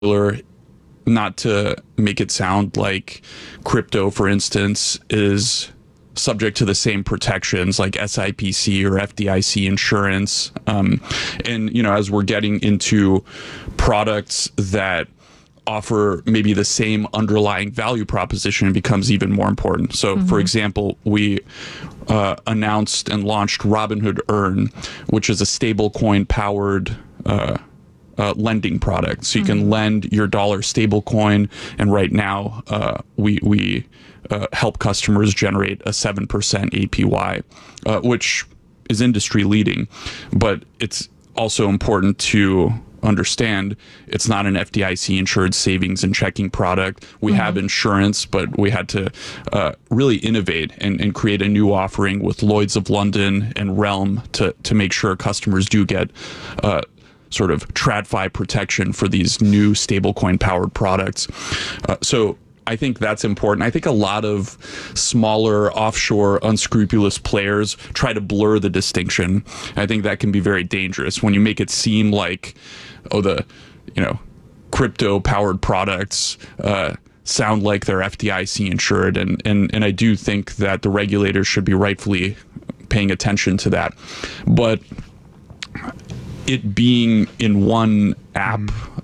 not to make it sound like crypto, for instance, is subject to the same protections like SIPC or FDIC insurance. And, as we're getting into products that offer maybe the same underlying value proposition, it becomes even more important. So, for example, we announced and launched Robinhood Earn, which is a stablecoin powered lending product. So you can lend your dollar stablecoin, and right now we help customers generate a 7% APY, which is industry leading. But it's also important to understand it's not an FDIC insured savings and checking product. We have insurance, but we had to really innovate and create a new offering with Lloyd's of London and Realm to make sure customers do get sort of TradFi protection for these new stablecoin powered products. So I think that's important. I think a lot of smaller, offshore, unscrupulous players try to blur the distinction. I think that can be very dangerous when you make it seem like, the crypto powered products sound like they're FDIC insured. And I do think that the regulators should be rightfully paying attention to that. But it being in one app,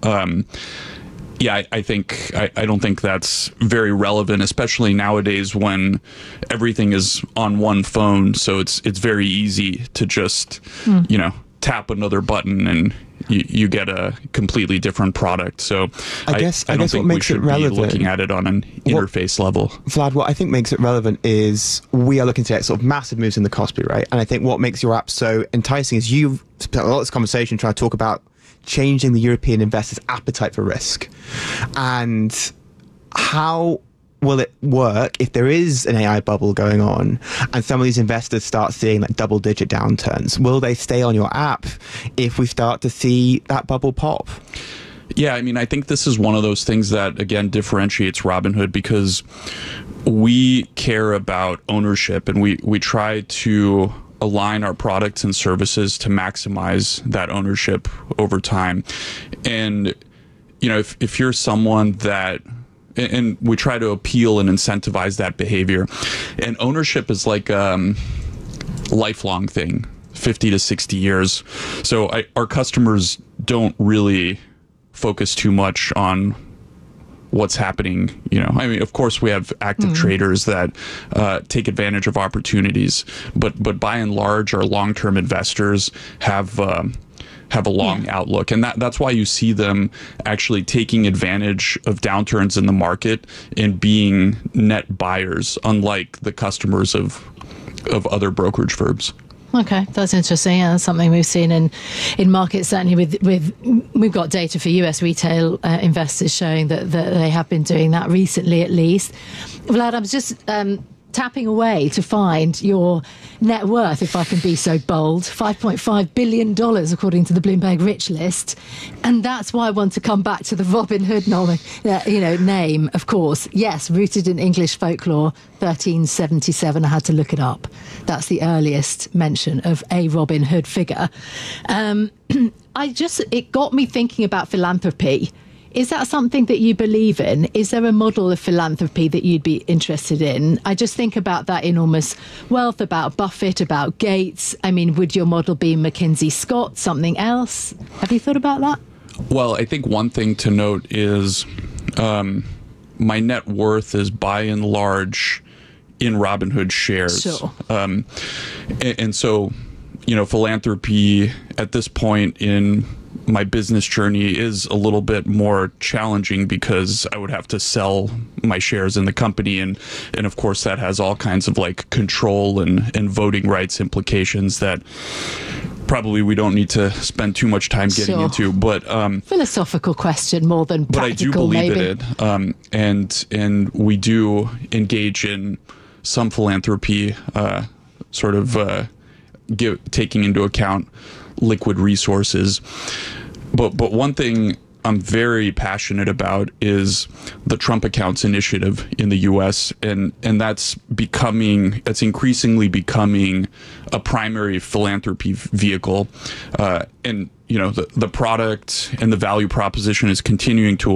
I don't think that's very relevant, especially nowadays when everything is on one phone. So it's very easy to just tap another button and you get a completely different product. So I don't think we should be looking at it on an interface level. Vlad, what I think makes it relevant is we are looking to get sort of massive moves in the Kospi, right? And I think what makes your app so enticing is you've spent a lot of this conversation trying to talk about changing the European investors' appetite for risk. And how will it work if there is an AI bubble going on and some of these investors start seeing like double-digit downturns? Will they stay on your app if we start to see that bubble pop? Yeah, I think this is one of those things that, again, differentiates Robinhood because we care about ownership and we try to align our products and services to maximize that ownership over time. And, if you're someone that, and we try to appeal and incentivize that behavior, and ownership is like a lifelong thing, 50 to 60 years. So our customers don't really focus too much on what's happening. Of course we have active traders that take advantage of opportunities, but by and large our long-term investors have a long outlook, and that's why you see them actually taking advantage of downturns in the market and being net buyers, unlike the customers of other brokerage firms. Okay, that's interesting. Yeah, that's something we've seen in markets, certainly we've got data for US retail investors showing that they have been doing that recently at least. Vlad, I was just tapping away to find your net worth, if I can be so bold, $5.5 billion according to the Bloomberg Rich List. And that's why I want to come back to the Robinhood name, of course. Yes, rooted in English folklore, 1377. I had to look it up. That's the earliest mention of a Robin Hood figure. It got me thinking about philanthropy. Is that something that you believe in? Is there a model of philanthropy that you'd be interested in? I just think about that enormous wealth, about Buffett, about Gates. Would your model be McKinsey Scott, something else? Have you thought about that? Well, I think one thing to note is my net worth is by and large in Robinhood shares. Sure. And so, philanthropy at this point in my business journey is a little bit more challenging because I would have to sell my shares in the company. And of course, that has all kinds of like control and voting rights implications that probably we don't need to spend too much time getting into. But philosophical question more than practical. But I do believe in it. And we do engage in some philanthropy, taking into account liquid resources. But one thing I'm very passionate about is the Trump Accounts initiative in the US, and that's increasingly becoming a primary philanthropy vehicle. And the product and the value proposition is continuing to